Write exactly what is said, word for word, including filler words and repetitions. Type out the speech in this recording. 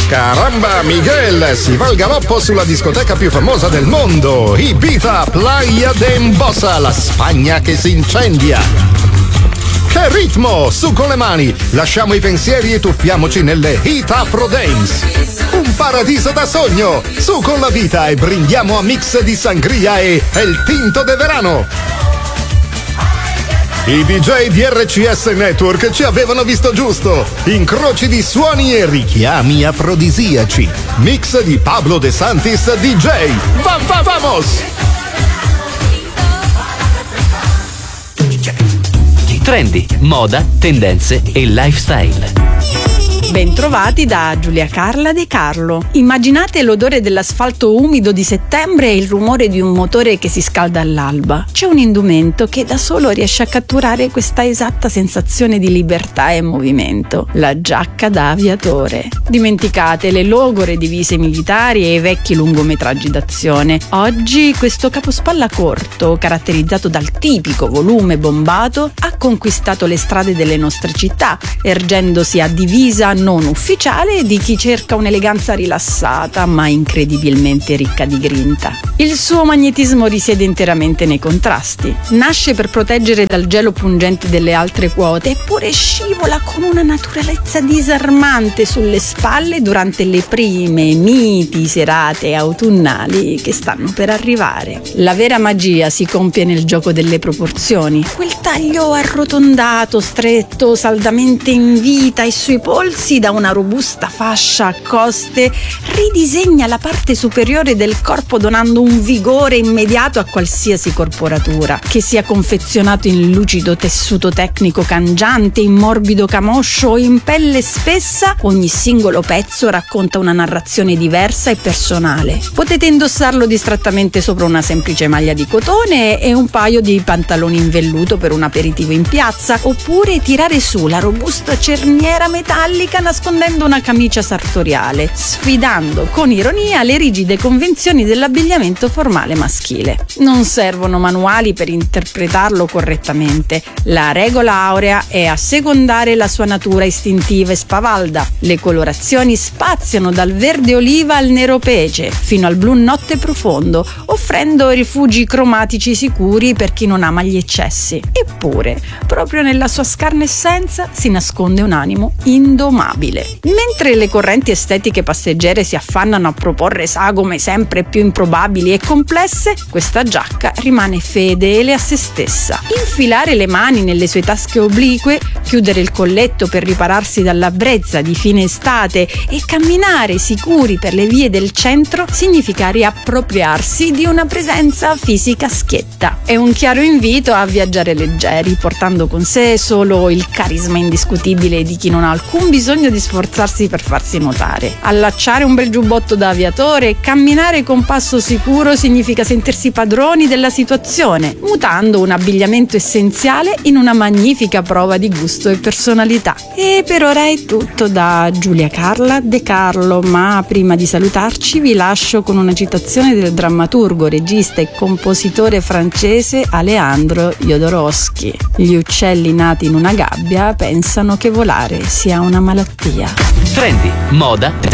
Caramba, Miguel si va al galoppo sulla discoteca più famosa del mondo, Ibiza Playa de Embosa, la Spagna che si incendia. Che ritmo! Su con le mani, lasciamo i pensieri e tuffiamoci nelle hit Afro Dance. Un paradiso da sogno! Su con la vita e brindiamo a mix di sangria e El Tinto de Verano. I D J di R C S Network ci avevano visto giusto. Incroci di suoni e richiami afrodisiaci. Mix di Pablo De Santis D J. Va, va, vamos! Trendy, moda, tendenze e lifestyle. Bentrovati da Giulia Carla De Carlo. Immaginate l'odore dell'asfalto umido di settembre e il rumore di un motore che si scalda all'alba. C'è un indumento che da solo riesce a catturare questa esatta sensazione di libertà e movimento: la giacca da aviatore. Dimenticate le logore divise militari e i vecchi lungometraggi d'azione. Oggi questo capospalla corto, caratterizzato dal tipico volume bombato, ha conquistato le strade delle nostre città, ergendosi a divisa non ufficiale di chi cerca un'eleganza rilassata ma incredibilmente ricca di grinta. Il suo magnetismo risiede interamente nei contrasti. Nasce per proteggere dal gelo pungente delle altre quote, eppure scivola con una naturalezza disarmante sulle spalle durante le prime miti serate autunnali che stanno per arrivare. La vera magia si compie nel gioco delle proporzioni. Quel taglio arrotondato, stretto, saldamente in vita e sui polsi da una robusta fascia a coste ridisegna la parte superiore del corpo, donando un vigore immediato a qualsiasi corporatura. Che sia confezionato in lucido tessuto tecnico cangiante, in morbido camoscio o in pelle spessa, ogni singolo pezzo racconta una narrazione diversa e personale. Potete indossarlo distrattamente sopra una semplice maglia di cotone e un paio di pantaloni in velluto per un aperitivo in piazza, oppure tirare su la robusta cerniera metallica nascondendo una camicia sartoriale, sfidando con ironia le rigide convenzioni dell'abbigliamento formale maschile. Non servono manuali per interpretarlo correttamente. La regola aurea è assecondare la sua natura istintiva e spavalda. Le colorazioni spaziano dal verde oliva al nero pece, fino al blu notte profondo, offrendo rifugi cromatici sicuri per chi non ama gli eccessi. Eppure, proprio nella sua scarna essenza si nasconde un animo indomabile. Mentre le correnti estetiche passeggere si affannano a proporre sagome sempre più improbabili e complesse, questa giacca rimane fedele a se stessa. Infilare le mani nelle sue tasche oblique, chiudere il colletto per ripararsi dalla brezza di fine estate e camminare sicuri per le vie del centro significa riappropriarsi di una presenza fisica schietta. È un chiaro invito a viaggiare leggeri, portando con sé solo il carisma indiscutibile di chi non ha alcun bisogno di sforzarsi per farsi notare. Allacciare un bel giubbotto da aviatore e camminare con passo sicuro significa sentirsi padroni della situazione, mutando un abbigliamento essenziale in una magnifica prova di gusto e personalità. E per ora è tutto da Giulia Carla De Carlo, ma prima di salutarci vi lascio con una citazione del drammaturgo, regista e compositore francese Alejandro Jodorowsky: gli uccelli nati in una gabbia pensano che volare sia una malattia. Trendy, moda,